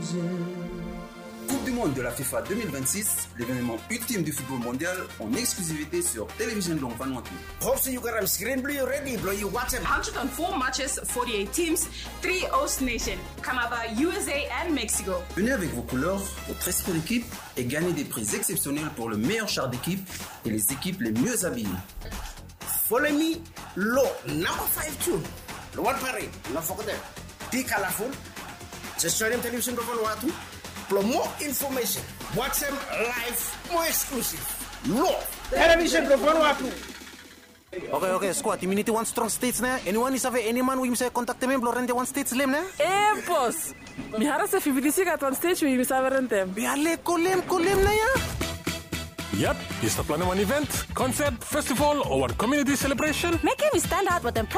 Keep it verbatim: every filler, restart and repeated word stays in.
Coupe du monde de la FIFA deux mille vingt-six, l'événement ultime du football mondial en exclusivité sur Télévision Long Vanuatu. Hope you got a screen blue ready, blow you watch one hundred four matches, forty-eight teams, three host nations, Canada, U S A and Mexico. Venez avec vos couleurs, votre esprit d'équipe et gagnez des prix exceptionnels pour le meilleur char d'équipe et les équipes les mieux habillées. Follow me, low number five tune. The one parade, no forget. Be colorful. Just show them Television Long Vanuatu. For more information, watch them live, more exclusive. Low Television Long Vanuatu. Okay, okay, squad. You need one strong states, ne? Anyone is have any man who you say contact them, Lorente one states lem, ne? Eh, boss. Mi hara se fifty at one stage we miss our rente. Biale kolem kolem na ya. Yep, is the plan of an event, concert, festival, or community celebration? Make him stand out with them.